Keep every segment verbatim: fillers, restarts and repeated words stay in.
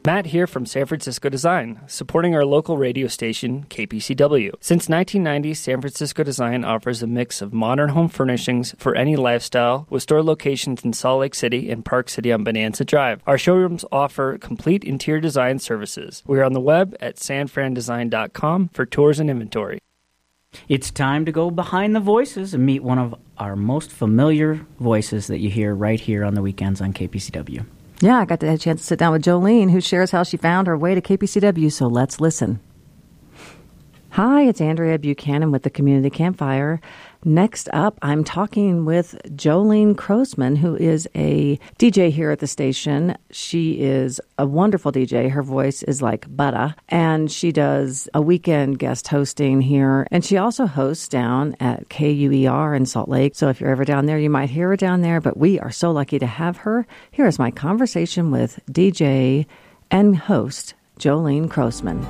Matt here from San Francisco Design, supporting our local radio station, K P C W. Since nineteen ninety, San Francisco Design offers a mix of modern home furnishings for any lifestyle, with store locations in Salt Lake City and Park City on Bonanza Drive. Our showrooms offer complete interior design services. We are on the web at san fran design dot com for tours and inventory. It's time to go behind the voices and meet one of our most familiar voices that you hear right here on the weekends on K P C W. Yeah, I got to have a chance to sit down with Jolene, who shares how she found her way to K P C W, so let's listen. Hi, it's Andrea Buchanan with the Community Campfire. Next up, I'm talking with Jolene Croasman, who is a D J here at the station. She is a wonderful D J. Her voice is like butter, and she does a weekend guest hosting here. And she also hosts down at K U E R in Salt Lake. So if you're ever down there, you might hear her down there. But we are so lucky to have her. Here is my conversation with D J and host Jolene Croasman.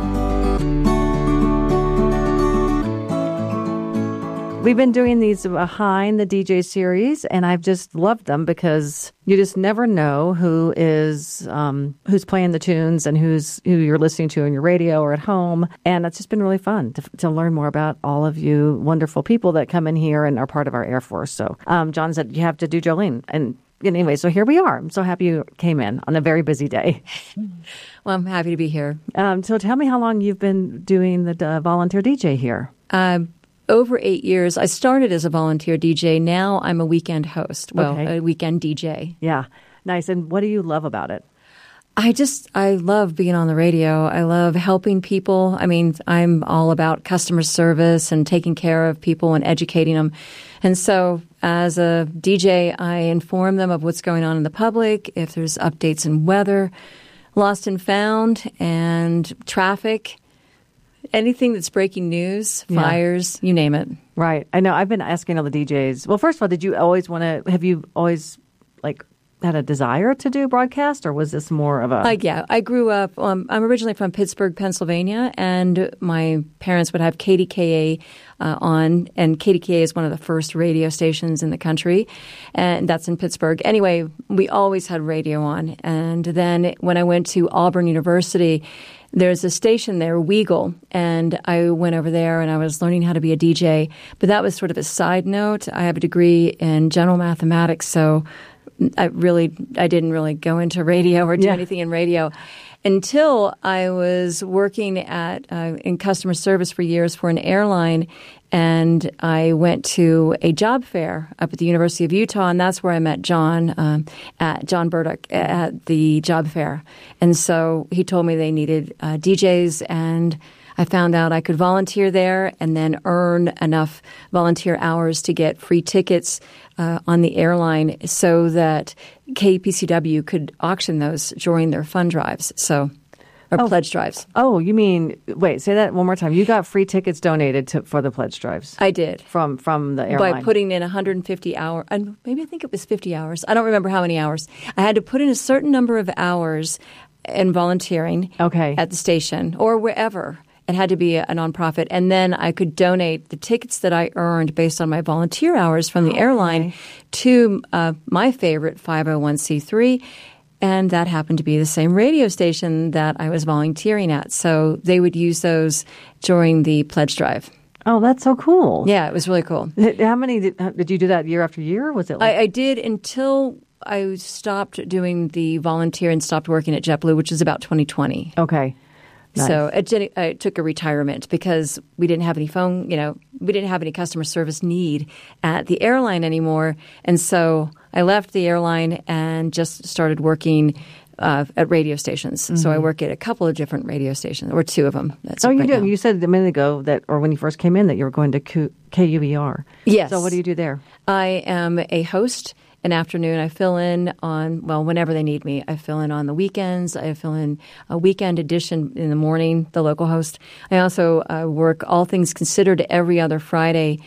We've been doing these behind the D J series, and I've just loved them because you just never know who is um, who's playing the tunes and who's who you're listening to on your radio or at home. And it's just been really fun to, to learn more about all of you wonderful people that come in here and are part of our Air Force. So um, John said you have to do Jolene, and anyway, so here we are. I'm so happy you came in on a very busy day. Well, I'm happy to be here. Um, so tell me how long you've been doing the uh, volunteer D J here. Um, Over eight years. I started as a volunteer D J. Now I'm a weekend host. Well, Okay. a weekend D J. Yeah, nice. And what do you love about it? I just, I love being on the radio. I love helping people. I mean, I'm all about customer service and taking care of people and educating them. And so as a D J, I inform them of what's going on in the public, if there's updates in weather, lost and found, and traffic. Anything that's breaking news, fires, yeah. You name it. Right. I know. I've been asking all the D Js. Well, first of all, did you always want to, have you always, like, had a desire to do broadcast, or was this more of a... Like, yeah. I grew up, um, I'm originally from Pittsburgh, Pennsylvania, and my parents would have K D K A uh, on, and K D K A is one of the first radio stations in the country, and that's in Pittsburgh. Anyway, we always had radio on, and then when I went to Auburn University, there's a station there, Weagle, and I went over there and I was learning how to be a D J. But that was sort of a side note. I have a degree in general mathematics, so I really, I didn't really go into radio or do Yeah. anything in radio until I was working at uh, in customer service for years for an airline. And I went to a job fair up at the University of Utah, and that's where I met John, um, at John Burdick at the job fair. And so he told me they needed uh, D Js, and I found out I could volunteer there and then earn enough volunteer hours to get free tickets uh, on the airline so that K P C W could auction those during their fund drives. So. Or Oh. pledge drives. Oh, you mean, wait, say that one more time. You got free tickets donated to, for the pledge drives. I did. From from the airline. By putting in one hundred fifty hours, and maybe I think it was fifty hours. I don't remember how many hours. I had to put in a certain number of hours in volunteering Okay. at the station or wherever. It had to be a, a nonprofit. And then I could donate the tickets that I earned based on my volunteer hours from the Okay. airline to uh, my favorite five oh one c three. And that happened to be the same radio station that I was volunteering at. So they would use those during the pledge drive. Oh, that's so cool. Yeah, it was really cool. How many did, did you do that year after year? Was it like I, I did until I stopped doing the volunteer and stopped working at JetBlue, which is about twenty twenty. Okay. Nice. So it, did, I took a retirement because we didn't have any phone, you know, we didn't have any customer service need at the airline anymore. And so I left the airline and just started working uh, at radio stations. Mm-hmm. So I work at a couple of different radio stations, or two of them. That's Oh, you right do. now. You said a minute ago that, or when you first came in, that you were going to Q- K U E R. Yes. So what do you do there? I am a host. An afternoon, I fill in on, well, whenever they need me. I fill in on the weekends. I fill in a weekend edition in the morning, the local host. I also uh, work All Things Considered every other Friday.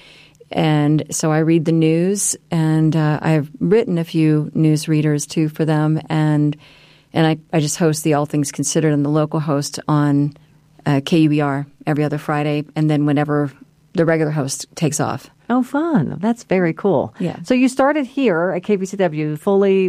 And so I read the news, and uh, I've written a few news readers, too, for them. And and I, I just host the All Things Considered and the local host on uh, K U E R every other Friday, and then whenever the regular host takes off. Oh, fun. That's very cool. Yeah. So you started here at K P C W fully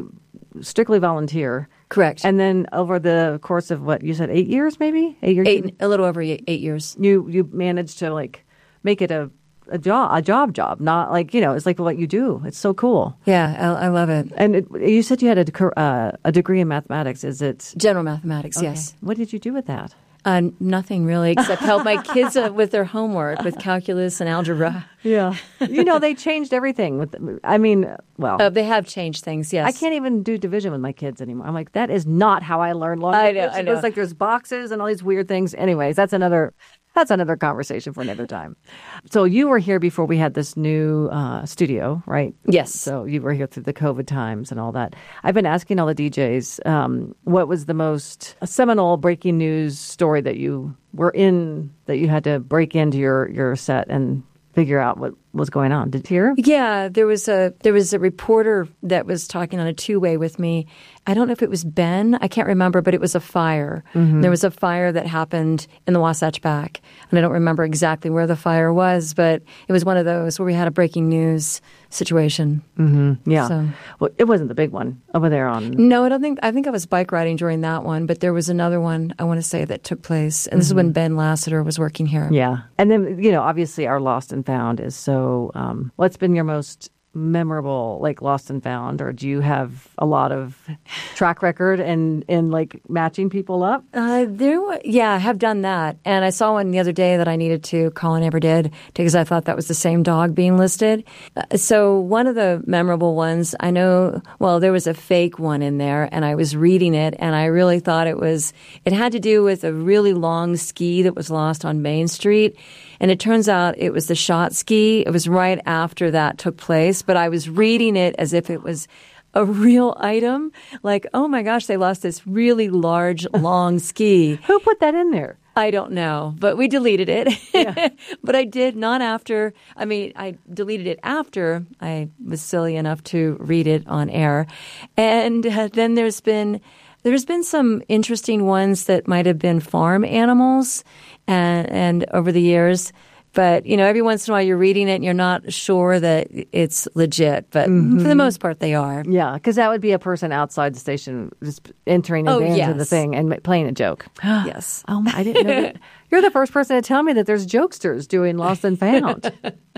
strictly volunteer. Correct. And then over the course of what you said, eight years, maybe eight years, eight, a little over eight, eight years. You you managed to like make it a a job, a job, job, not like you know, it's like what you do. It's so cool. Yeah, I, I love it. And it, you said you had a uh, a degree in mathematics. Is it general mathematics? Okay. Yes. What did you do with that? Uh, nothing really, except help my kids uh, with their homework, with calculus and algebra. Yeah. You know, they changed everything. With, I mean, well. Uh, they have changed things, yes. I can't even do division with my kids anymore. I'm like, that is not how I learned long I know, I know. It's like there's boxes and all these weird things. Anyways, that's another... That's another conversation for another time. So you were here before we had this new uh, studio, right? Yes. So you were here through the COVID times and all that. I've been asking all the D Js, um, what was the most seminal breaking news story that you were in, that you had to break into your, your set and figure out what was going on? Did you hear? Yeah, there was a there was a reporter that was talking on a two-way with me. I don't know if it was Ben. I can't remember, but it was a fire. Mm-hmm. There was a fire that happened in the Wasatch Back, and I don't remember exactly where the fire was, but it was one of those where we had a breaking news situation. Mm-hmm. Yeah. So, well, it wasn't the big one over there on... No, I don't think... I think I was bike riding during that one, but there was another one, I want to say, that took place, and this mm-hmm. is when Ben Lassiter was working here. Yeah. And then, you know, obviously our Lost and Found is so... Um, what's been your most memorable, like, Lost and Found, or do you have a lot of track record and in like matching people up? Uh, there, yeah, I have done that, and I saw one the other day that I needed to call and never did because I thought that was the same dog being listed. Uh, so one of the memorable ones, I know. Well, there was a fake one in there, and I was reading it, and I really thought it was. It had to do with a really long ski that was lost on Main Street. And it turns out it was the shot ski. It was right after that took place, but I was reading it as if it was a real item. Like, oh my gosh, they lost this really large, long ski. Who put that in there? I don't know, but we deleted it. Yeah. But I did not after. I mean, I deleted it after I was silly enough to read it on air. And uh, then there's been... There's been some interesting ones that might have been farm animals and, and over the years. But, you know, every once in a while you're reading it and you're not sure that it's legit. But mm-hmm. for the most part, they are. Yeah, because that would be a person outside the station just entering oh, into yes. the thing and playing a joke. Yes. Oh, my, I didn't know that. You're the first person to tell me that there's jokesters doing Lost and Found.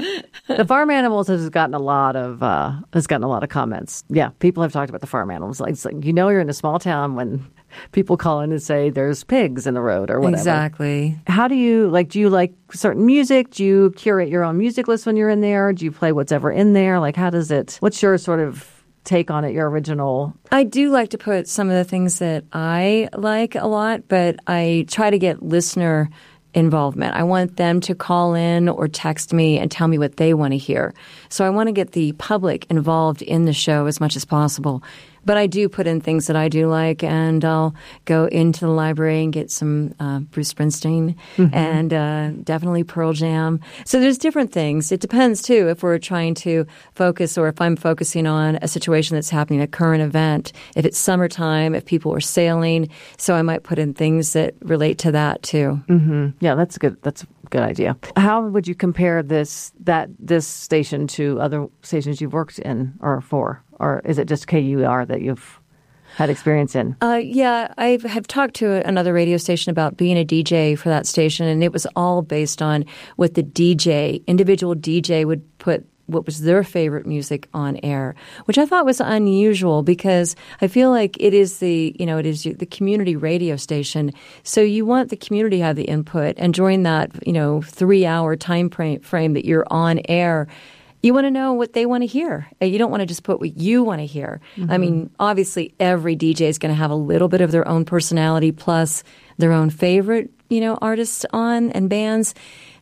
The farm animals has gotten a lot of uh, has gotten a lot of comments. Yeah, people have talked about the farm animals. Like, it's like, you know, you're in a small town when people call in and say there's pigs in the road or whatever. Exactly. How do you like? Do you like certain music? Do you curate your own music list when you're in there? Do you play what's ever in there? Like, how does it? What's your sort of take on it, your original? I do like to put some of the things that I like a lot, but I try to get listener involvement. I want them to call in or text me and tell me what they want to hear. So I want to get the public involved in the show as much as possible. But I do put in things that I do like, and I'll go into the library and get some uh, Bruce Springsteen mm-hmm. and uh, definitely Pearl Jam. So there's different things. It depends, too, if we're trying to focus or if I'm focusing on a situation that's happening, a current event. If it's summertime, if people are sailing. So I might put in things that relate to that, too. Mm-hmm. Yeah, that's good. That's a good idea. How would you compare this that this station to other stations you've worked in or for? Or is it just K U R that you've had experience in? Uh, yeah, I have talked to another radio station about being a D J for that station, and it was all based on what the D J, individual D J would put what was their favorite music on air, which I thought was unusual because I feel like it is the, you know, it is the community radio station. So you want the community to have the input. And during that, you know, three hour time frame that you're on air, you want to know what they want to hear. You don't want to just put what you want to hear. Mm-hmm. I mean, obviously, every D J is going to have a little bit of their own personality plus their own favorite, you know, artists on and bands.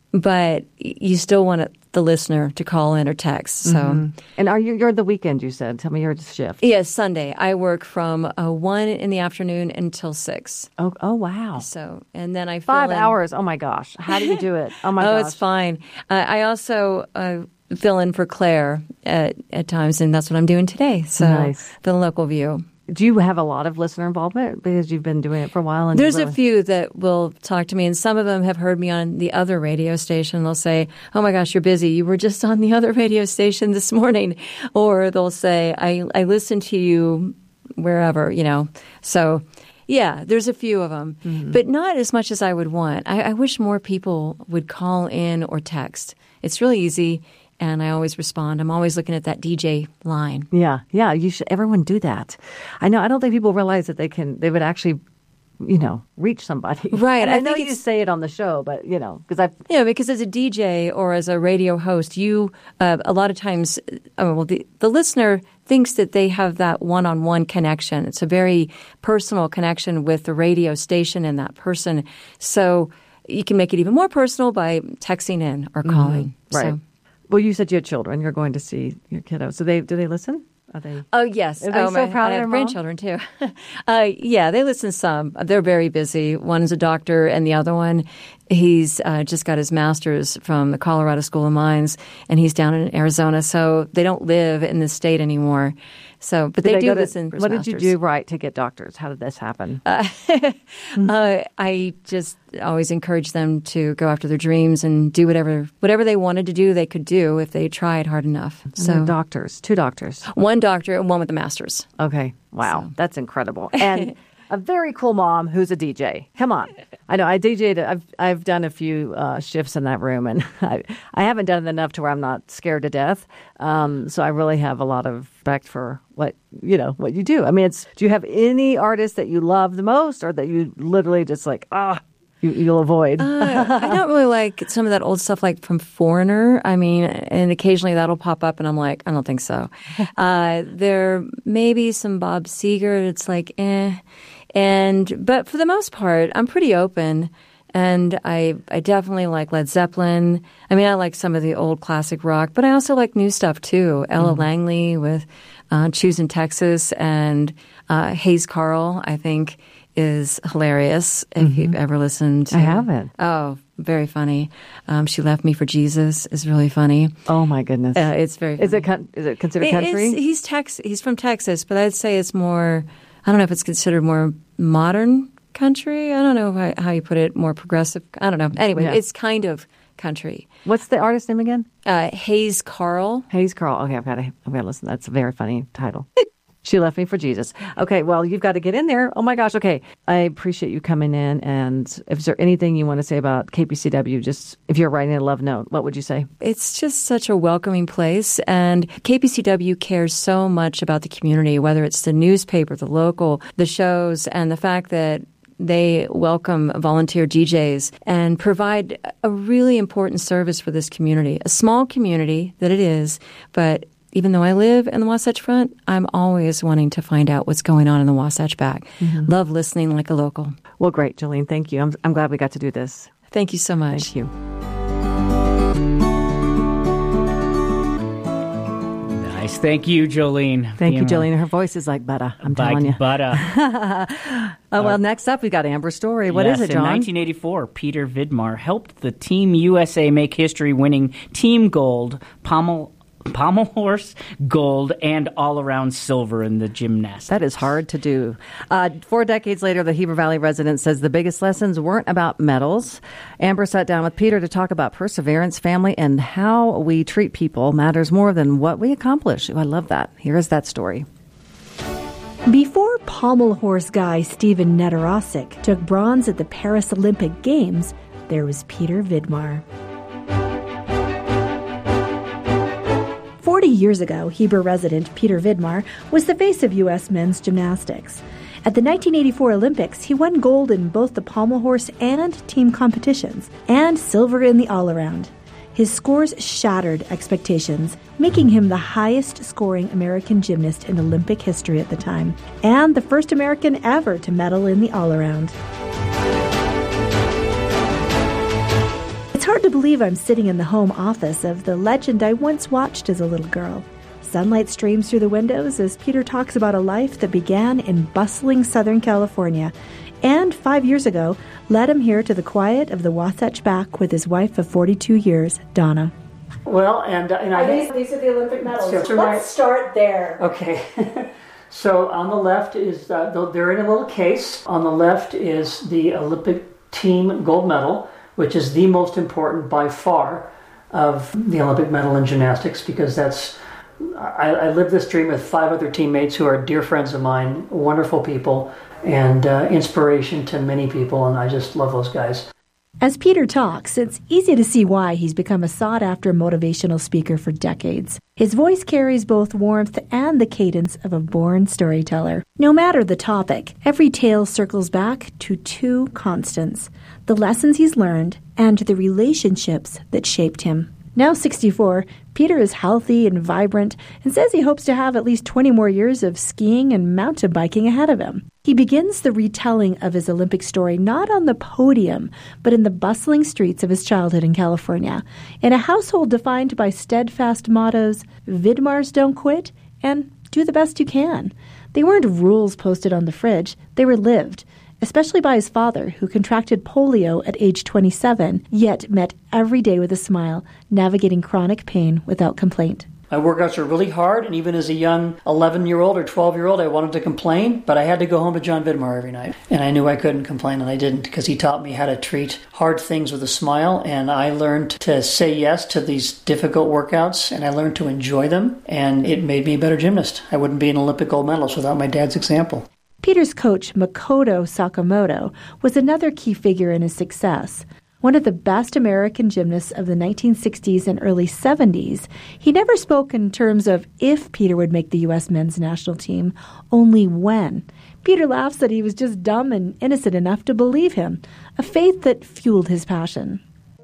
But you still want the listener to call in or text. So, mm-hmm. And are you, you're the weekend, you said. Tell me your shift. Yes, Sunday. I work from uh, one in the afternoon until six. Oh, oh wow. So, and then I fill Five in. hours. Oh, my gosh. How do you do it? Oh, my oh, gosh. It's fine. Uh, I also uh, fill in for Claire at, at times, and that's what I'm doing today. So, nice. The local view. Do you have a lot of listener involvement because you've been doing it for a while? And There's really... a few that will talk to me, and some of them have heard me on the other radio station. They'll say, oh, my gosh, you're busy. You were just on the other radio station this morning. Or they'll say, I, I listened to you wherever, you know. So, yeah, there's a few of them, mm-hmm. but not as much as I would want. I, I wish more people would call in or text. It's really easy, and I always respond. I'm always looking at that D J line. Yeah, yeah, you should. Everyone do that. I know. I don't think people realize that they can. They would actually, you know, reach somebody. Right. And I, I know think you say it on the show, but you know, because I've yeah, because as a D J or as a radio host, you uh, a lot of times, uh, well, the the listener thinks that they have that one-on-one connection. It's a very personal connection with the radio station and that person. So you can make it even more personal by texting in or calling. Mm-hmm. Right. So. Well, you said you had children. You're going to see your kiddos. So they do they listen? Are they? Oh yes. Are they oh, so my, proud I of their have mom? grandchildren too. uh, yeah, they listen some. They're very busy. One's a doctor, and the other one, he's uh, just got his master's from the Colorado School of Mines, and he's down in Arizona. So they don't live in the state anymore. So, but they, they do to, listen. For what his did you masters. do right to get doctors? How did this happen? Uh, uh, I just always encourage them to go after their dreams and do whatever whatever they wanted to do. They could do if they tried hard enough. And So they're doctors, two doctors. One doctor and one with a master's. Okay, wow, So. that's incredible. And a very cool mom who's a D J. Come on, I know I D J'd. I've I've done a few uh, shifts in that room, and I I haven't done it enough to where I'm not scared to death. Um, so I really have a lot of respect for what you know what you do. I mean, it's do you have any artist that you love the most, or that you literally just like ah? You, you'll avoid. uh, I don't really like some of that old stuff, like from Foreigner. I mean, and occasionally that'll pop up, and I'm like, I don't think so. Uh, there may be some Bob Seger. It's like, eh. And but for the most part, I'm pretty open, and I I definitely like Led Zeppelin. I mean, I like some of the old classic rock, but I also like new stuff too. Ella mm-hmm. Langley with uh, Choosing Texas, and uh, Hayes Carll, I think, is hilarious. If mm-hmm. you've ever listened to, I haven't. Oh, very funny. Um, She Left Me for Jesus is really funny. Oh my goodness, uh, it's very. Funny. Is it is it considered country? It's, he's Tex. He's from Texas, but I'd say it's more. I don't know if it's considered more modern country. I don't know how, how you put it. More progressive. I don't know. Anyway, yeah. It's kind of country. What's the artist name again? Uh, Hayes Carll. Hayes Carll. Okay, I've got to. I've got to listen. That's a very funny title. She Left Me for Jesus. Okay, well, you've got to get in there. Oh, my gosh. Okay. I appreciate you coming in. And if there anything you want to say about K P C W, just if you're writing a love note, what would you say? It's just such a welcoming place. And K P C W cares so much about the community, whether it's the newspaper, the local, the shows, and the fact that they welcome volunteer D Js and provide a really important service for this community. A small community that it is, but even though I live in the Wasatch Front, I'm always wanting to find out what's going on in the Wasatch Back. Mm-hmm. Love listening like a local. Well, great, Jolene. Thank you. I'm, I'm glad we got to do this. Thank you so much. Thank you. Nice. Thank you, Jolene. Thank you, Jolene. Her voice is like butter. I'm like telling you. butter. oh, well, next up, we got Amber's story. What yes, is it, John? In nineteen eighty-four, Peter Vidmar helped the Team U S A make history, winning Team Gold, pommel pommel horse, gold, and all-around silver in the gymnastics. That is hard to do. Uh, four decades later, the Heber Valley resident says the biggest lessons weren't about medals. Amber sat down with Peter to talk about perseverance, family, and how we treat people matters more than what we accomplish. Oh, I love that. Here is that story. Before pommel horse guy Steven Nedorosik took bronze at the Paris Olympic Games, there was Peter Vidmar. Forty years ago, Heber resident Peter Vidmar was the face of U S men's gymnastics. At the nineteen eighty-four Olympics, he won gold in both the pommel horse and team competitions, and silver in the all-around. His scores shattered expectations, making him the highest-scoring American gymnast in Olympic history at the time, and the first American ever to medal in the all-around. It's hard to believe I'm sitting in the home office of the legend I once watched as a little girl. Sunlight streams through the windows as Peter talks about a life that began in bustling Southern California and five years ago led him here to the quiet of the Wasatch Back with his wife of forty-two years, Donna. Well, and, and I... These, these are the Olympic medals. Let's right. start there. Okay. So on the left is, uh, they're in a little case. On the left is the Olympic team gold medal, which is the most important by far of the Olympic medal in gymnastics, because that's I, I live this dream with five other teammates who are dear friends of mine, wonderful people, and uh, inspiration to many people, and I just love those guys. As Peter talks, it's easy to see why he's become a sought-after motivational speaker for decades. His voice carries both warmth and the cadence of a born storyteller. No matter the topic, every tale circles back to two constants: the lessons he's learned and the relationships that shaped him. Now sixty-four, Peter is healthy and vibrant and says he hopes to have at least twenty more years of skiing and mountain biking ahead of him. He begins the retelling of his Olympic story not on the podium, but in the bustling streets of his childhood in California, in a household defined by steadfast mottos, Vidmar's Don't Quit, and Do the Best You Can. They weren't rules posted on the fridge, they were lived, especially by his father, who contracted polio at age twenty-seven, yet met every day with a smile, navigating chronic pain without complaint. My workouts were really hard, and even as a young eleven-year-old or twelve-year-old, I wanted to complain, but I had to go home to John Vidmar every night. And I knew I couldn't complain, and I didn't, because he taught me how to treat hard things with a smile, and I learned to say yes to these difficult workouts, and I learned to enjoy them, and it made me a better gymnast. I wouldn't be an Olympic gold medalist without my dad's example. Peter's coach, Makoto Sakamoto, was another key figure in his success. One of the best American gymnasts of the nineteen sixties and early seventies, he never spoke in terms of if Peter would make the U S men's national team, only when. Peter laughs that he was just dumb and innocent enough to believe him, a faith that fueled his passion.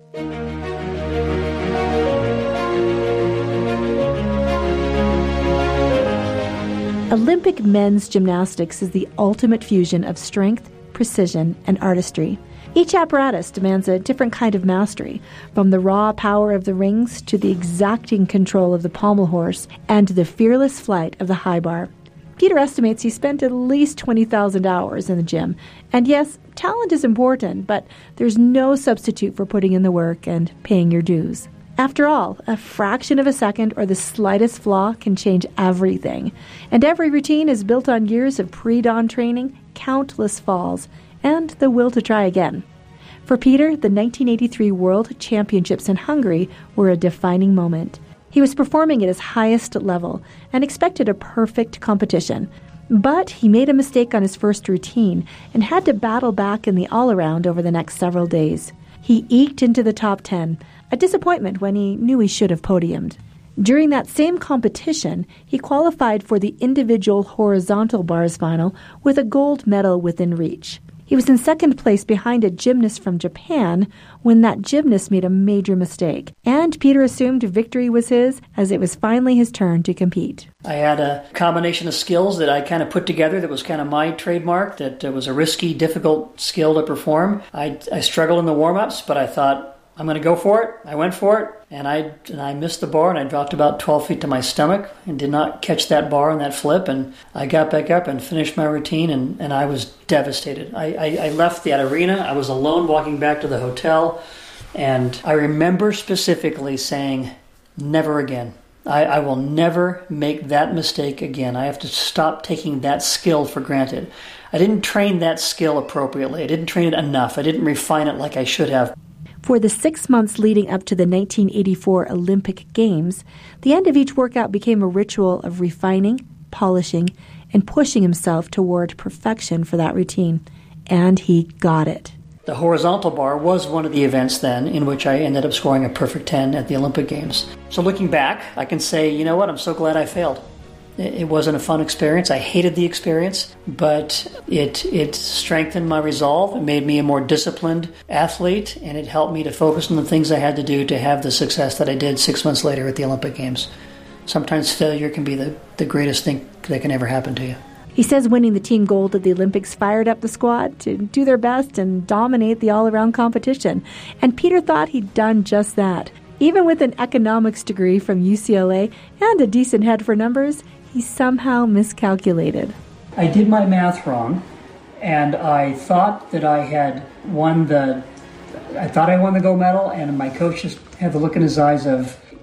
Olympic men's gymnastics is the ultimate fusion of strength, precision, and artistry. Each apparatus demands a different kind of mastery, from the raw power of the rings to the exacting control of the pommel horse and the fearless flight of the high bar. Peter estimates he spent at least twenty thousand hours in the gym. And yes, talent is important, but there's no substitute for putting in the work and paying your dues. After all, a fraction of a second or the slightest flaw can change everything. And every routine is built on years of pre-dawn training, countless falls, and the will to try again. For Peter, the nineteen eighty-three World Championships in Hungary were a defining moment. He was performing at his highest level and expected a perfect competition. But he made a mistake on his first routine and had to battle back in the all-around over the next several days. He eked into the top ten, a disappointment when he knew he should have podiumed. During that same competition, he qualified for the individual horizontal bars final with a gold medal within reach. He was in second place behind a gymnast from Japan when that gymnast made a major mistake, and Peter assumed victory was his as it was finally his turn to compete. I had a combination of skills that I kind of put together that was kind of my trademark, that uh, was a risky, difficult skill to perform. I, I struggled in the warm-ups, but I thought, I'm going to go for it. I went for it, and I and I missed the bar, and I dropped about twelve feet to my stomach and did not catch that bar on that flip, and I got back up and finished my routine, and, and I was devastated. I, I, I left that arena. I was alone walking back to the hotel, and I remember specifically saying, never again. I, I will never make that mistake again. I have to stop taking that skill for granted. I didn't train that skill appropriately. I didn't train it enough. I didn't refine it like I should have. For the six months leading up to the nineteen eighty-four Olympic Games, the end of each workout became a ritual of refining, polishing, and pushing himself toward perfection for that routine. And he got it. The horizontal bar was one of the events then in which I ended up scoring a perfect ten at the Olympic Games. So looking back, I can say, you know what, I'm so glad I failed. It wasn't a fun experience. I hated the experience, but it it strengthened my resolve. It made me a more disciplined athlete, and it helped me to focus on the things I had to do to have the success that I did six months later at the Olympic Games. Sometimes failure can be the, the greatest thing that can ever happen to you. He says winning the team gold at the Olympics fired up the squad to do their best and dominate the all-around competition. And Peter thought he'd done just that. Even with an economics degree from U C L A and a decent head for numbers, he somehow miscalculated. I did my math wrong, and I thought that I had won the, I thought I won the gold medal, and my coach just had the look in his eyes of,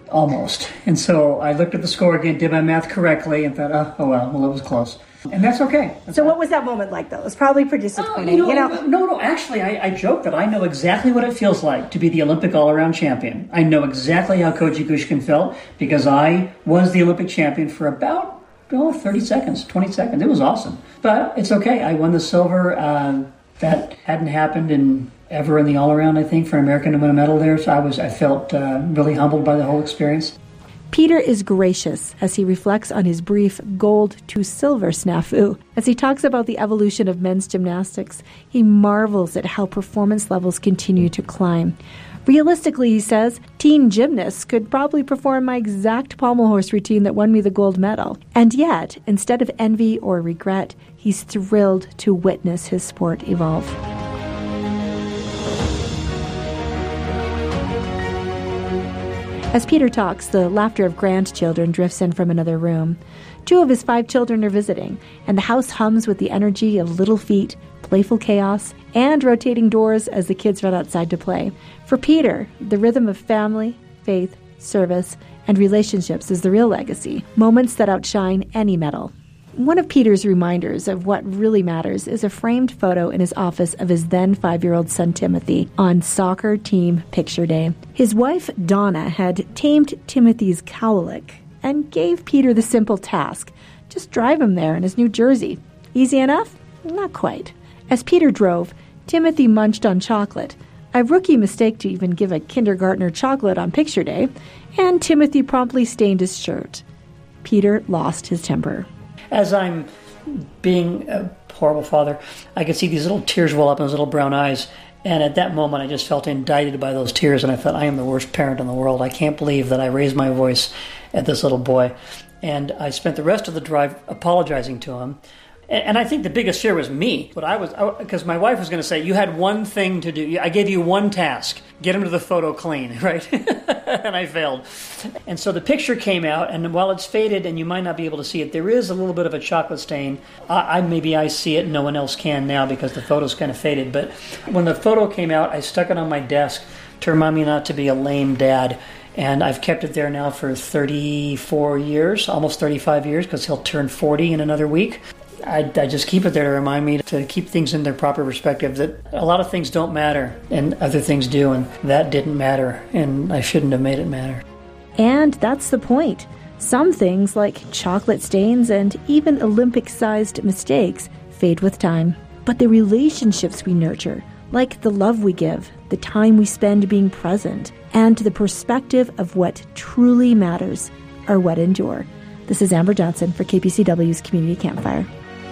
almost. And so I looked at the score again, did my math correctly, and thought, oh, oh well, well, it was close. And that's okay. That's so all. what was that moment like, though? It was probably pretty disappointing. Oh, you know, you know? No, no, actually, I, I joke that I know exactly what it feels like to be the Olympic all-around champion. I know exactly how Coach Yakushkin felt because I was the Olympic champion for about oh, thirty seconds, twenty seconds. It was awesome. But it's okay. I won the silver. Uh, that hadn't happened in ever in the all-around, I think, for an American to win a medal there. So I was, I felt uh, really humbled by the whole experience. Peter is gracious as he reflects on his brief gold to silver snafu. As he talks about the evolution of men's gymnastics, he marvels at how performance levels continue to climb. Realistically, he says, teen gymnasts could probably perform my exact pommel horse routine that won me the gold medal. And yet, instead of envy or regret, he's thrilled to witness his sport evolve. As Peter talks, the laughter of grandchildren drifts in from another room. Two of his five children are visiting, and the house hums with the energy of little feet, playful chaos, and rotating doors as the kids run outside to play. For Peter, the rhythm of family, faith, service, and relationships is the real legacy, moments that outshine any medal. One of Peter's reminders of what really matters is a framed photo in his office of his then five-year-old son Timothy on soccer team picture day. His wife Donna had tamed Timothy's cowlick and gave Peter the simple task: just drive him there in his new jersey. Easy enough? Not quite. As Peter drove, Timothy munched on chocolate, a rookie mistake to even give a kindergartner chocolate on picture day, and Timothy promptly stained his shirt. Peter lost his temper. As I'm being a horrible father, I could see these little tears well up in his little brown eyes. And at that moment, I just felt indicted by those tears. And I thought, I am the worst parent in the world. I can't believe that I raised my voice at this little boy. And I spent the rest of the drive apologizing to him. And I think the biggest fear was me. But I was, because my wife was going to say, you had one thing to do. I gave you one task. Get him to the photo clean, right? And I failed. And so the picture came out, and while it's faded and you might not be able to see it, there is a little bit of a chocolate stain. I, I maybe I see it, no one else can now because the photo's kind of faded. But when the photo came out, I stuck it on my desk to remind me not to be a lame dad. And I've kept it there now for thirty-four years, almost thirty-five years, because he'll turn forty in another week. I, I just keep it there to remind me to keep things in their proper perspective, that a lot of things don't matter and other things do, and that didn't matter, and I shouldn't have made it matter. And that's the point. Some things, like chocolate stains and even Olympic-sized mistakes, fade with time. But the relationships we nurture, like the love we give, the time we spend being present, and the perspective of what truly matters, are what endure. This is Amber Johnson for K P C W's Community Campfire.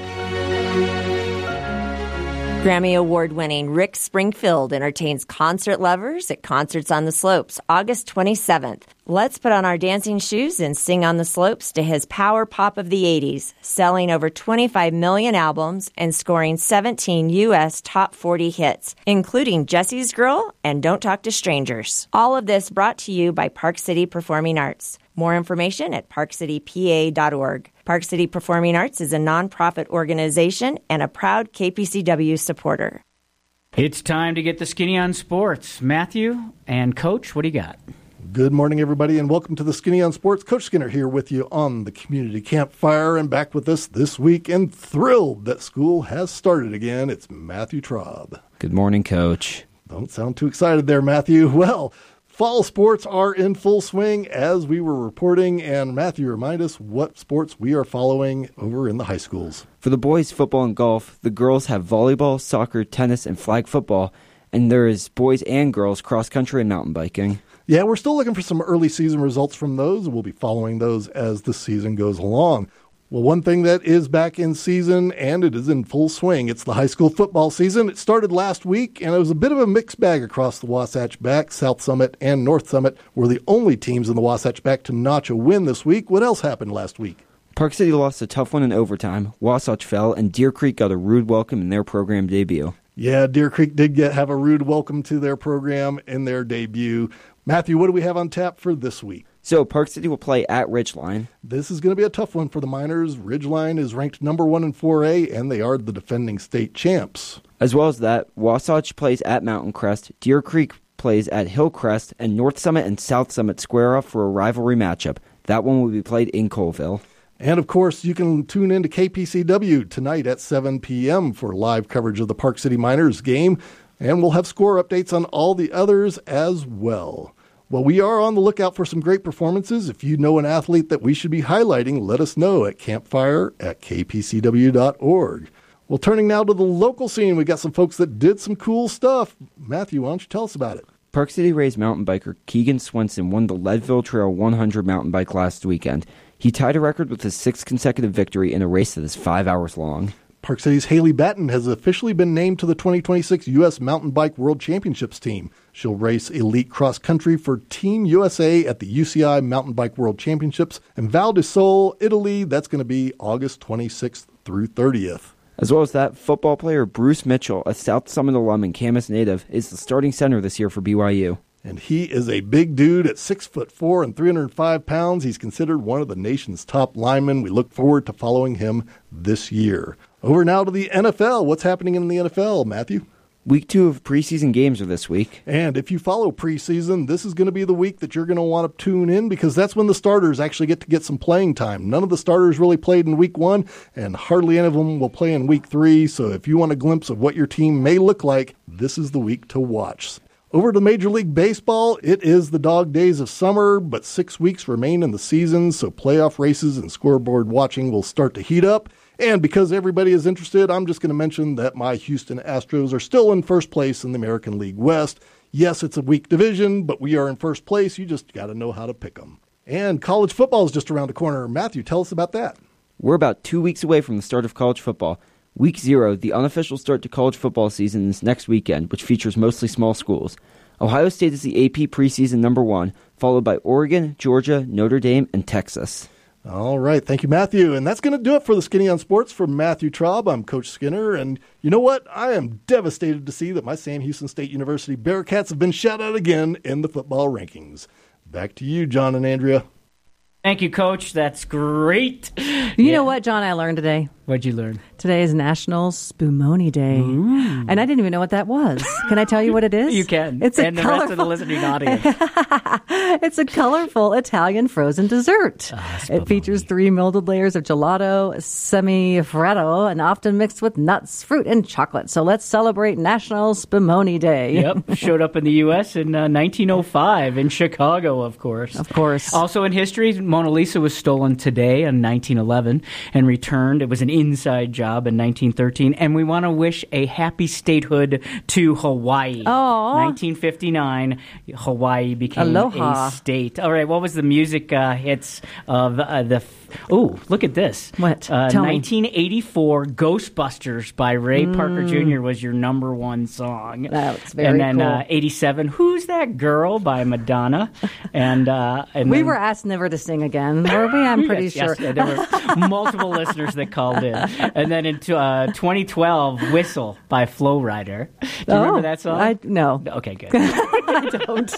Grammy Award-winning Rick Springfield entertains concert lovers at Concerts on the Slopes, August twenty-seventh. Let's put on our dancing shoes and sing on the slopes to his power pop of the eighties, selling over twenty-five million albums and scoring seventeen U S top forty hits, including Jesse's Girl and Don't Talk to Strangers. All of this brought to you by Park City Performing Arts. More information at park city p a dot org. Park City Performing Arts is a nonprofit organization and a proud K P C W supporter. It's time to get the skinny on sports. Matthew and Coach, what do you got? Good morning, everybody, and welcome to the Skinny on Sports. Coach Skinner here with you on the Community Campfire, and back with us this week, and thrilled that school has started again. It's Matthew Traub. Good morning, Coach. Don't sound too excited there, Matthew. Well, fall sports are in full swing, as we were reporting, and Matthew, remind us what sports we are following over in the high schools. For the boys, football and golf. The girls have volleyball, soccer, tennis, and flag football, and there is boys and girls cross country and mountain biking. Yeah, we're still looking for some early season results from those. We'll be following those as the season goes along. Well, one thing that is back in season, and it is in full swing, it's the high school football season. It started last week, and it was a bit of a mixed bag across the Wasatch Back. South Summit and North Summit were the only teams in the Wasatch Back to notch a win this week. What else happened last week? Park City lost a tough one in overtime. Wasatch fell, and Deer Creek got a rude welcome in their program debut. Yeah, Deer Creek did get have a rude welcome to their program in their debut. Matthew, what do we have on tap for this week? So Park City will play at Ridgeline. This is going to be a tough one for the Miners. Ridgeline is ranked number one in four A, and they are the defending state champs. As well as that, Wasatch plays at Mountain Crest. Deer Creek plays at Hillcrest, and North Summit and South Summit square off for a rivalry matchup. That one will be played in Colville. And, of course, you can tune in to K P C W tonight at seven p.m. for live coverage of the Park City Miners game. And we'll have score updates on all the others as well. Well, we are on the lookout for some great performances. If you know an athlete that we should be highlighting, let us know at campfire at k p c w dot org. Well, turning now to the local scene, we got some folks that did some cool stuff. Matthew, why don't you tell us about it? Park City Rays mountain biker Keegan Swenson won the Leadville Trail one hundred mountain bike last weekend. He tied a record with his sixth consecutive victory in a race that is five hours long. Park City's Haley Batten has officially been named to the twenty twenty-six U S Mountain Bike World Championships team. She'll race elite cross-country for Team U S A at the U C I Mountain Bike World Championships in Val di Sole, Italy. That's going to be August twenty-sixth through thirtieth. As well as that, football player Bruce Mitchell, a South Summit alum and Camas native, is the starting center this year for B Y U. And he is a big dude at six foot four and three hundred five pounds. He's considered one of the nation's top linemen. We look forward to following him this year. Over now to the N F L. What's happening in the N F L, Matthew? Week two of preseason games are this week. And if you follow preseason, this is going to be the week that you're going to want to tune in because that's when the starters actually get to get some playing time. None of the starters really played in week one, and hardly any of them will play in week three. So if you want a glimpse of what your team may look like, this is the week to watch. Over to Major League Baseball, it is the dog days of summer, but six weeks remain in the season, so playoff races and scoreboard watching will start to heat up. And because everybody is interested, I'm just going to mention that my Houston Astros are still in first place in the American League West. Yes, it's a weak division, but we are in first place. You just got to know how to pick them. And college football is just around the corner. Matthew, tell us about that. We're about two weeks away from the start of college football. Week zero, the unofficial start to college football season, is next weekend, which features mostly small schools. Ohio State is the A P preseason number one, followed by Oregon, Georgia, Notre Dame, and Texas. All right. Thank you, Matthew. And that's going to do it for the Skinny on Sports. From Matthew Traub, I'm Coach Skinner. And you know what? I am devastated to see that my Sam Houston State University Bearcats have been shut out again in the football rankings. Back to you, John and Andrea. Thank you, Coach. That's great. You yeah. know what, John, I learned today? What'd you learn? Today is National Spumoni Day. Ooh. And I didn't even know what that was. Can I tell you what it is? You can. It's a and the colorful... rest of the listening audience. It's a colorful Italian frozen dessert. Ah, it features three molded layers of gelato, semi-freddo, and often mixed with nuts, fruit, and chocolate. So let's celebrate National Spumoni Day. Yep. Showed up in the U S in uh, nineteen oh five in Chicago, of course. Of course. Also in history, Mona Lisa was stolen today in nineteen eleven and returned. It was an inside job in nineteen thirteen, and we want to wish a happy statehood to Hawaii. Oh, nineteen fifty-nine, Hawaii became Aloha. a state. All right, what was the music uh, hits of uh, the? F- oh, look at this! What? Uh, Tell nineteen eighty-four, me. Ghostbusters by Ray Mm. Parker Junior was your number one song. That's very and then cool. uh, eighty-seven, Who's That Girl by Madonna, and uh, and we then, were asked never to sing again, were we? I'm pretty yes, sure. Yes, there were multiple listeners that called in. And then in uh, twenty twelve, Whistle by Flo Rida. Do you oh, remember that song? I, no. Okay, good. I don't.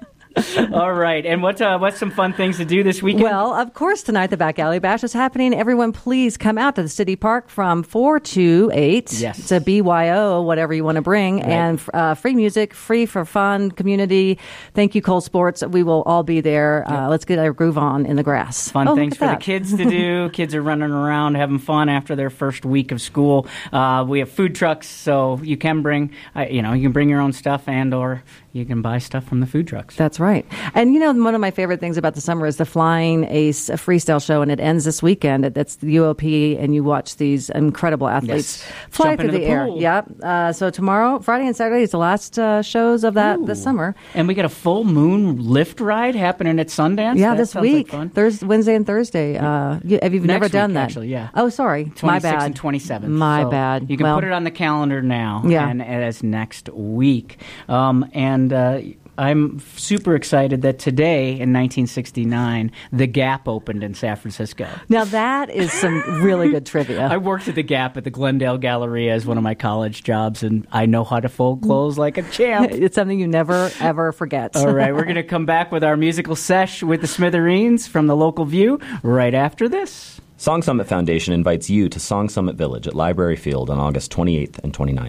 All right. And what, uh, what's some fun things to do this weekend? Well, of course, tonight the Back Alley Bash is happening. Everyone, please come out to the City Park from four to eight. Yes. It's a B Y O, whatever you want to bring. Right. And uh, free music, free for fun, community. Thank you, Cole Sports. We will all be there. Yep. Uh, let's get our groove on in the grass. Fun oh, things for that. the kids to do. Kids are running around having fun after their first week of school. Uh, we have food trucks, so you can bring, uh, you know, you can bring your own stuff and or you can buy stuff from the food trucks. That's right. And, you know, one of my favorite things about the summer is the Flying Ace freestyle show, and it ends this weekend. That's the U O P, and you watch these incredible athletes Yes. fly Jump through into the, the air. pool. Yep. Uh, so tomorrow, Friday and Saturday is the last uh, shows of that Ooh. this summer. And we got a full moon lift ride happening at Sundance. Yeah, That this sounds week, like fun. Thursday, Wednesday and Thursday. Uh, you, have you Next never done week, that? actually, yeah. Oh, sorry, my twenty-sixth bad. and twenty-seventh. My So bad. You can Well, put it on the calendar now. Yeah. And as next week. Um, and uh, I'm super excited that today in nineteen sixty-nine, The Gap opened in San Francisco. Now that is some really good trivia. I worked at The Gap at the Glendale Galleria as one of my college jobs, and I know how to fold clothes like a champ. It's something you never, ever forget. All right, we're going to come back with our musical sesh with the Smithereens from the Local View right after this. Song Summit Foundation invites you to Song Summit Village at Library Field on August twenty-eighth and twenty-ninth.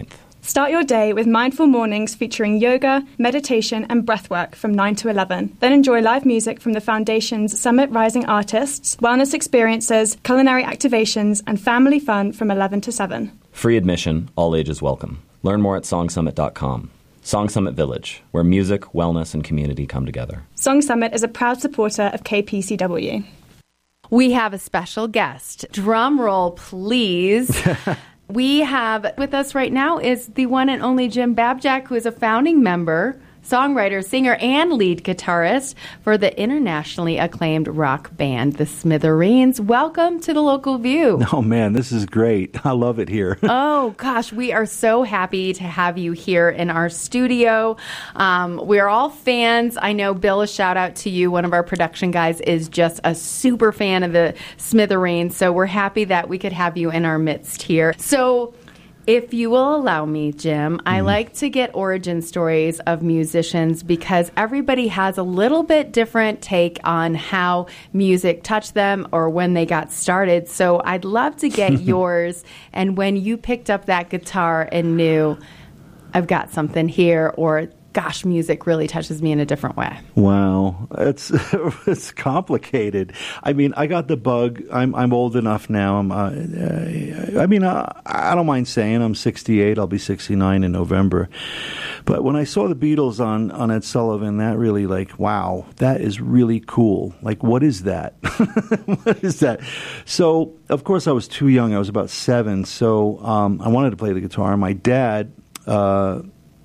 Start your day with mindful mornings featuring yoga, meditation, and breathwork from nine to eleven. Then enjoy live music from the Foundation's Summit Rising artists, wellness experiences, culinary activations, and family fun from eleven to seven. Free admission, all ages welcome. Learn more at song summit dot com. Song Summit Village, where music, wellness, and community come together. Song Summit is a proud supporter of K P C W. We have a special guest. Drum roll, please. We have with us right now is the one and only Jim Babjack, who is a founding member, songwriter, singer, and lead guitarist for the internationally acclaimed rock band, The Smithereens. Welcome to the Local View. Oh, man, this is great. I love it here. Oh, gosh, we are so happy to have you here in our studio. Um, we are all fans. I know, Bill, a shout out to you. One of our production guys is just a super fan of The Smithereens, so we're happy that we could have you in our midst here. So, if you will allow me, Jim, I mm. like to get origin stories of musicians because everybody has a little bit different take on how music touched them or when they got started. So I'd love to get yours. And when you picked up that guitar and knew, I've got something here, or gosh, music really touches me in a different way. Wow, it's it's complicated. I mean, I got the bug. I'm I'm old enough now. I'm. Uh, I mean, uh, I don't mind saying I'm sixty-eight. I'll be sixty-nine in November. But when I saw the Beatles on on Ed Sullivan, that really like, wow, that is really cool. Like, what is that? What is that? So, of course, I was too young. I was about seven. So um, I wanted to play the guitar. My dad. Uh,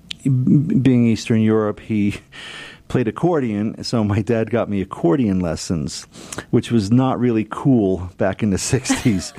Being Eastern Europe, he played accordion, so my dad got me accordion lessons, which was not really cool back in the sixties.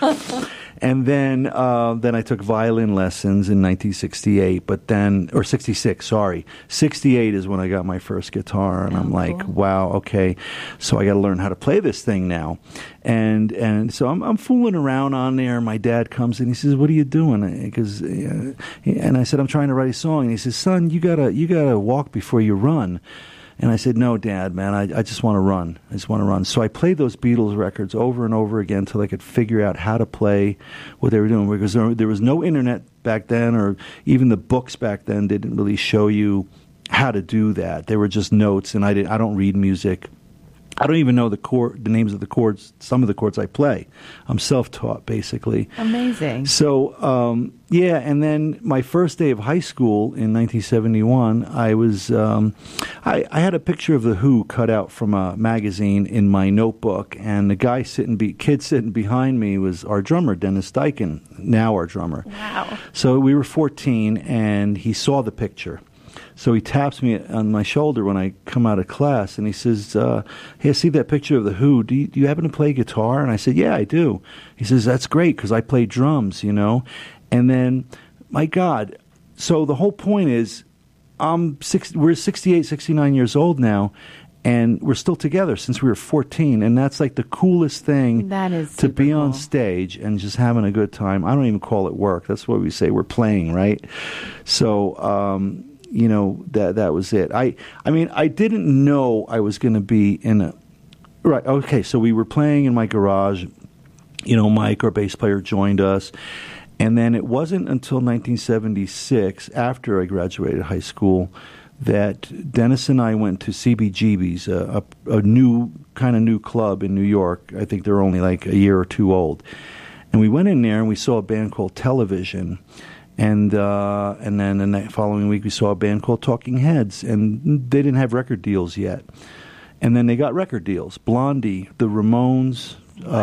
And then uh, then I took violin lessons in nineteen sixty-eight, but then, or sixty-six, sorry. sixty-eight is when I got my first guitar, and oh, I'm like, cool. Wow, okay, so I got to learn how to play this thing now. And and so I'm I'm fooling around on there, and my dad comes in, he says, what are you doing? Because, uh, and I said, I'm trying to write a song. And he says, son, you gotta you gotta walk before you run. And I said, no, Dad, man, I, I just want to run. I just want to run. So I played those Beatles records over and over again until I could figure out how to play what they were doing. Because there, there was no internet back then, or even the books back then didn't really show you how to do that. They were just notes, and I, did, I don't read music. I don't even know the chord, the names of the chords, some of the chords I play. I'm self-taught, basically. Amazing. So, um, yeah, and then my first day of high school in nineteen seventy-one, I was, um, I, I had a picture of The Who cut out from a magazine in my notebook, and the guy sitting, be, kid sitting behind me was our drummer, Dennis Dyken, now our drummer. Wow. So we were fourteen, and he saw the picture. So he taps me on my shoulder when I come out of class, and he says, uh, hey, I see that picture of The Who. Do you, do you happen to play guitar? And I said, yeah, I do. He says, that's great, because I play drums, you know. And then, my God, so the whole point is, I'm six, we're sixty-eight, sixty-nine years old now, and we're still together since we were fourteen, and that's like the coolest thing that is to be cool. on stage and just having a good time. I don't even call it work. That's what we say. We're playing, right? So, um... you know, that that was it. I I mean, I didn't know I was going to be in a... Right, okay, so we were playing in my garage. You know, Mike, our bass player, joined us. And then it wasn't until nineteen seventy-six, after I graduated high school, that Dennis and I went to C B G B's, a, a, a new, kind of new club in New York. I think they're only like a year or two old. And we went in there and we saw a band called Television. And uh, and then the following week we saw a band called Talking Heads, and they didn't have record deals yet. And then they got record deals. Blondie, the Ramones,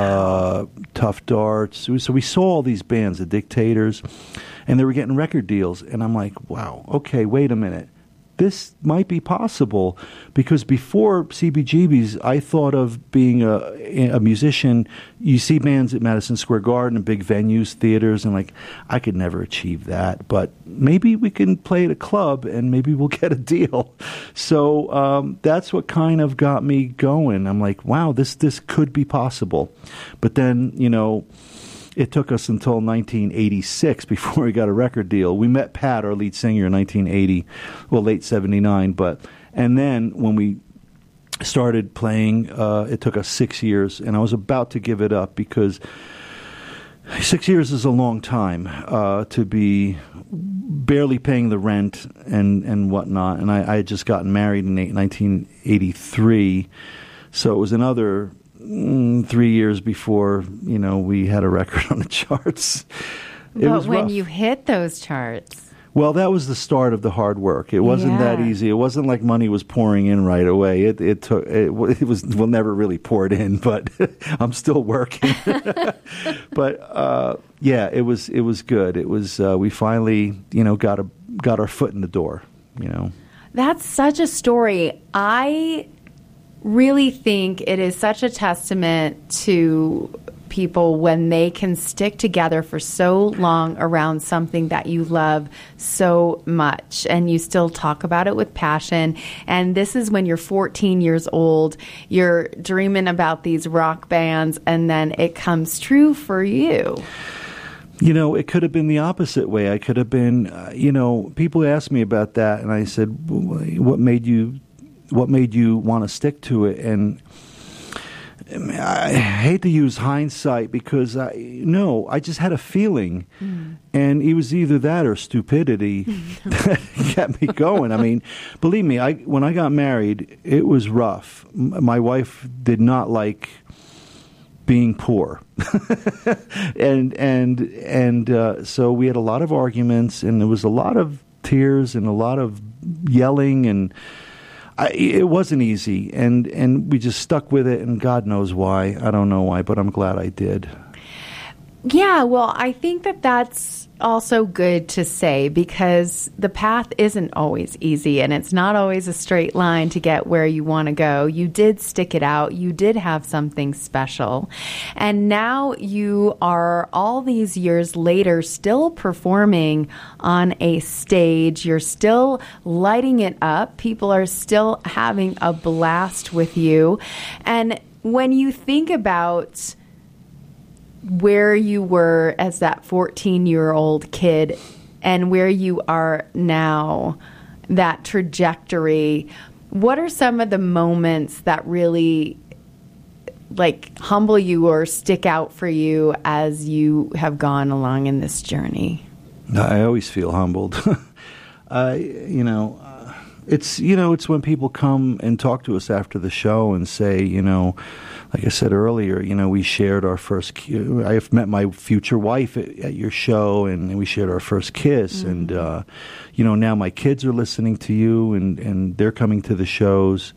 uh, Tough Darts. So we saw all these bands, the Dictators, and they were getting record deals. And I'm like, wow, okay, wait a minute. This might be possible, because before C B G B's, I thought of being a, a musician. You see bands at Madison Square Garden and big venues, theaters, and like, I could never achieve that. But maybe we can play at a club and maybe we'll get a deal. So um, that's what kind of got me going. I'm like, wow, this this could be possible. But then, you know, it took us until nineteen eighty-six before we got a record deal. We met Pat, our lead singer, in nineteen eighty, well, late seventy-nine. But and then when we started playing, uh, it took us six years, and I was about to give it up because six years is a long time uh, to be barely paying the rent and, and whatnot. And I, I had just gotten married in nineteen eighty-three, so it was another mm, three years before, you know, we had a record on the charts. It but was when rough. you hit those charts. Well, that was the start of the hard work. It wasn't Yeah. that easy. It wasn't like money was pouring in right away. It it took it, it was well never really poured in, but I'm still working. But uh, yeah, it was it was good. It was uh, we finally you know got a got our foot in the door. You know, That's such a story. I really think it is such a testament to people when they can stick together for so long around something that you love so much and you still talk about it with passion. And this is when you're fourteen years old, you're dreaming about these rock bands, and then it comes true for you. You know, it could have been the opposite way. I could have been, uh, you know, people asked me about that, and I said, "What made you, what made you want to stick to it?" And I hate to use hindsight because I no, I just had a feeling, mm. and it was either that or stupidity that kept me going. I mean, believe me, I when I got married, it was rough. M- my wife did not like being poor, and and and uh, so we had a lot of arguments, and there was a lot of tears and a lot of yelling, and I, it wasn't easy, and and we just stuck with it, and God knows why. I don't know why, but I'm glad I did. Yeah, well, I think that that's also good to say because the path isn't always easy and it's not always a straight line to get where you want to go. You did stick it out. You did have something special. And now you are all these years later still performing on a stage. You're still lighting it up. People are still having a blast with you. And when you think about where you were as that fourteen-year-old kid and where you are now, that trajectory, what are some of the moments that really like humble you or stick out for you as you have gone along in this journey? I always feel humbled. I, you know, uh, it's you know, it's when people come and talk to us after the show and say, you know, like I said earlier, you know, we shared our first. I've met my future wife at, at your show, and we shared our first kiss. Mm-hmm. And uh, you know, now my kids are listening to you, and, and they're coming to the shows.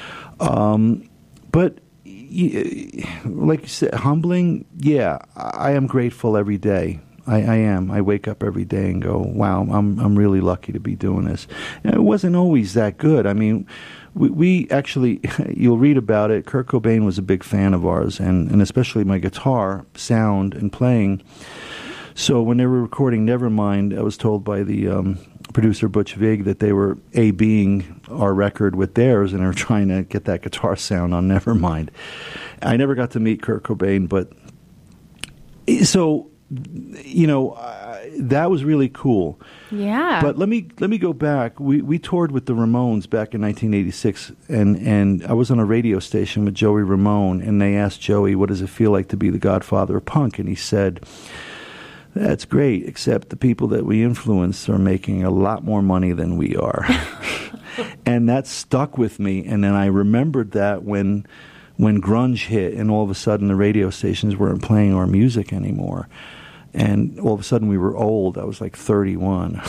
Um, but like you said, humbling. Yeah, I am grateful every day. I, I am. I wake up every day and go, "Wow, I'm I'm really lucky to be doing this." And it wasn't always that good. I mean. We, we actually, you'll read about it, Kurt Cobain was a big fan of ours, and, and especially my guitar sound and playing. So when they were recording Nevermind, I was told by the um, producer Butch Vig that they were A-Bing our record with theirs, and they were trying to get that guitar sound on Nevermind. I never got to meet Kurt Cobain, but so, you know, uh, that was really cool. Yeah. But let me let me go back. We we toured with the Ramones back in nineteen eighty-six, and, and I was on a radio station with Joey Ramone, and they asked Joey, what does it feel like to be the godfather of punk? And he said, that's great, except the people that we influence are making a lot more money than we are. And that stuck with me, and then I remembered that when when grunge hit, and all of a sudden the radio stations weren't playing our music anymore. And all of a sudden we were old. I was like thirty-one.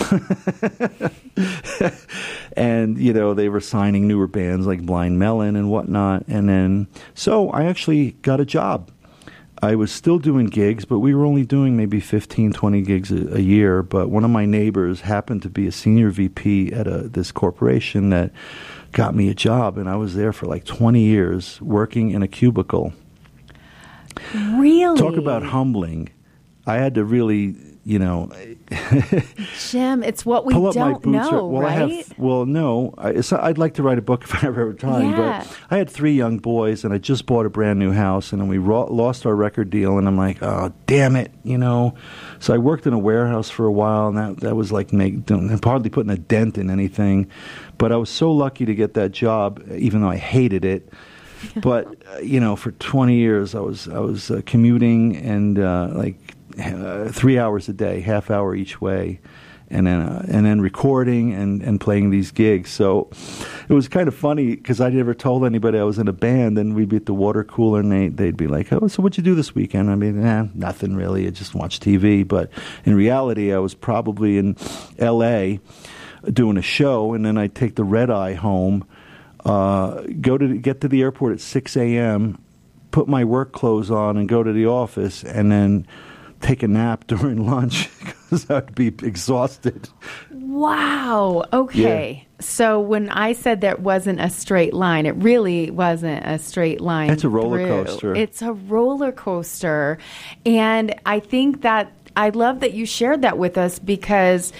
And, you know, they were signing newer bands like Blind Melon and whatnot. And then, so I actually got a job. I was still doing gigs, but we were only doing maybe fifteen, twenty gigs a, a year. But one of my neighbors happened to be a senior V P at a, this corporation that got me a job. And I was there for like twenty years working in a cubicle. Really? Talk about humbling. I had to really, you know, Jim, it's what we pull up don't my boots. know, Or, well, right? I have, well, no, I, it's, I'd like to write a book if I ever have time. Yeah. But I had three young boys, and I just bought a brand new house, and then we ro- lost our record deal, and I'm like, oh, damn it, you know. So I worked in a warehouse for a while, and that that was like make, hardly putting a dent in anything. But I was so lucky to get that job, even though I hated it. But uh, you know, for twenty years, I was I was uh, commuting and uh, like uh, three hours a day, half hour each way, and then uh, and then recording and, and playing these gigs. So it was kind of funny because I never told anybody I was in a band. And we'd be at the water cooler, and they, they'd be like, "Oh, so what'd you do this weekend?" I mean, eh, nothing really. I just watched T V. But in reality, I was probably in L A doing a show, and then I'd take the red eye home, uh, go to get to the airport at six a.m., put my work clothes on, and go to the office, and then take a nap during lunch because I'd be exhausted. Wow. Okay. Yeah. So when I said there wasn't a straight line, it really wasn't a straight line. It's a roller through. coaster. It's a roller coaster. And I think that I love that you shared that with us because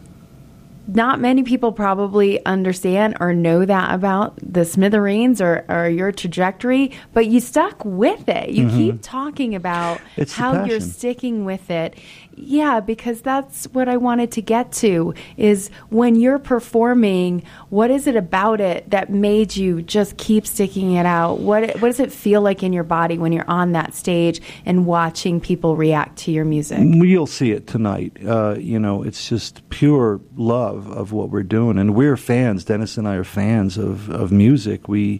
not many people probably understand or know that about the Smithereens or, or your trajectory, but you stuck with it. You mm-hmm. keep talking about it's how you're sticking with it. Yeah, because that's what I wanted to get to is when you're performing, what is it about it that made you just keep sticking it out? What what does it feel like in your body when you're on that stage and watching people react to your music? You'll see it tonight. Uh, you know, it's just pure love of what we're doing. And we're fans. Dennis and I are fans of, of music. We...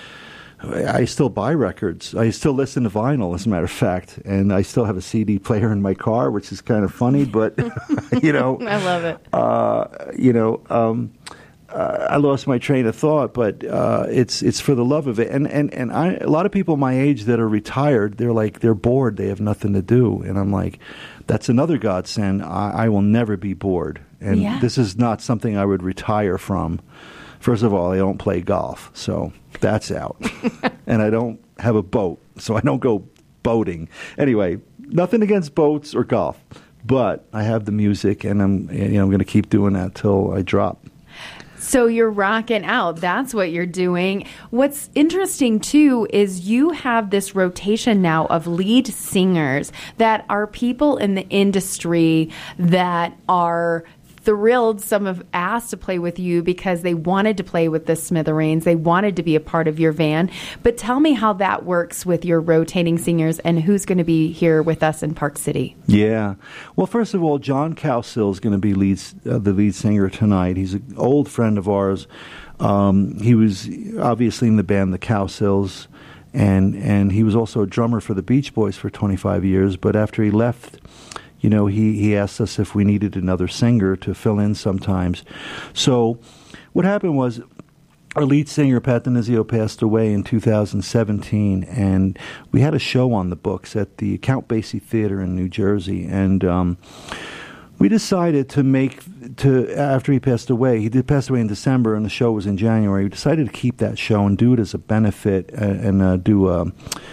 I still buy records. I still listen to vinyl, as a matter of fact, and I still have a C D player in my car, which is kind of funny, but you know, I love it. Uh, you know, um, uh, I lost my train of thought, but uh, it's it's for the love of it. And and and I, a lot of people my age that are retired, they're like they're bored, they have nothing to do, and I'm like, that's another godsend. I, I will never be bored, and yeah. this is not something I would retire from. First of all, I don't play golf, so that's out. And I don't have a boat, so I don't go boating. Anyway, nothing against boats or golf, but I have the music, and I'm you know I'm going to keep doing that till I drop. So you're rocking out. That's what you're doing. What's interesting, too, is you have this rotation now of lead singers that are people in the industry that are thrilled. Some have asked to play with you because they wanted to play with the Smithereens. They wanted to be a part of your van. But tell me how that works with your rotating singers and who's going to be here with us in Park City. Yeah. Well, first of all, John Cowsill is going to be lead, uh, the lead singer tonight. He's an old friend of ours. Um, he was obviously in the band The Cowsills, and, and he was also a drummer for the Beach Boys for twenty-five years. But after he left, you know, he, he asked us if we needed another singer to fill in sometimes. So what happened was our lead singer, Pat Denizio, passed away in two thousand seventeen, and we had a show on the books at the Count Basie Theater in New Jersey, and um, we decided to make, to after he passed away, he did pass away in December, and the show was in January, we decided to keep that show and do it as a benefit and, and uh, do a...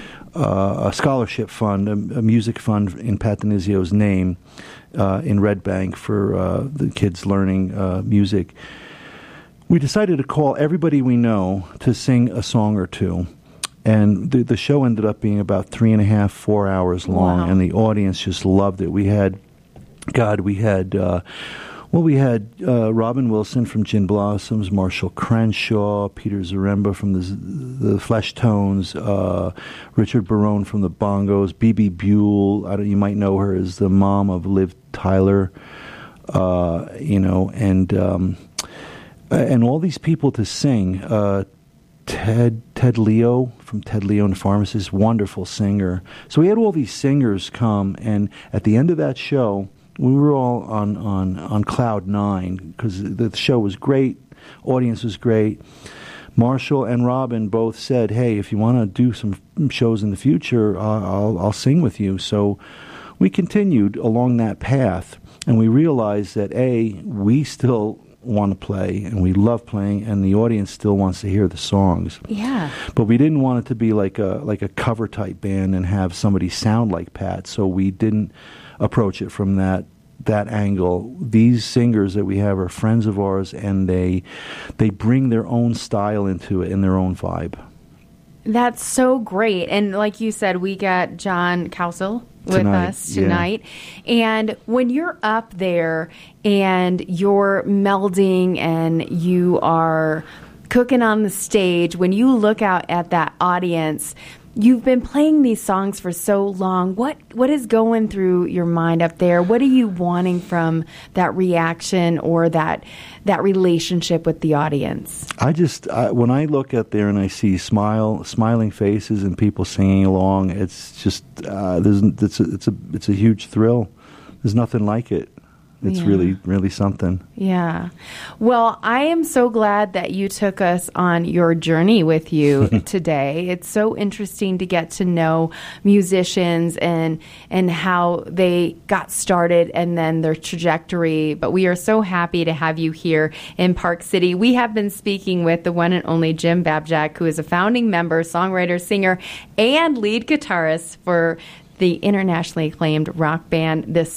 Uh, a scholarship fund, a, a music fund in Pat Denizio's name uh, in Red Bank for uh, the kids learning uh, music. We decided to call everybody we know to sing a song or two. And the, the show ended up being about three and a half, four hours long, wow. And the audience just loved it. We had, God, we had... Uh, Well, we had uh, Robin Wilson from Gin Blossoms, Marshall Crenshaw, Peter Zaremba from the the Flesh Tones, uh, Richard Barone from the Bongos, B B Buell. I don't, you might know her as the mom of Liv Tyler, uh, you know, and um, and all these people to sing. Uh, Ted Ted Leo from Ted Leo and the Pharmacist, wonderful singer. So we had all these singers come, and at the end of that show, we were all on, on, on cloud nine because the show was great, audience was great. Marshall and Robin both said, "Hey, if you want to do some shows in the future, I'll, I'll, I'll sing with you." So we continued along that path, and we realized that A, we still want to play, and we love playing, and the audience still wants to hear the songs. Yeah. But we didn't want it to be like a like a cover type band and have somebody sound like Pat, so we didn't approach it from that that angle. These singers that we have are friends of ours, and they they bring their own style into it and their own vibe. That's so great. And like you said, we got John Cowsill with tonight, us tonight. Yeah. And when you're up there and you're melding and you are cooking on the stage, when you look out at that audience, you've been playing these songs for so long. What what is going through your mind up there? What are you wanting from that reaction or that that relationship with the audience? I just I, when I look out there and I see smile, smiling faces and people singing along, it's just uh, there's it's a, it's a it's a huge thrill. There's nothing like it. It's Yeah. really, really something. Yeah. Well, I am so glad that you took us on your journey with you today. It's so interesting to get to know musicians and and how they got started and then their trajectory. But we are so happy to have you here in Park City. We have been speaking with the one and only Jim Babjak, who is a founding member, songwriter, singer, and lead guitarist for the internationally acclaimed rock band, The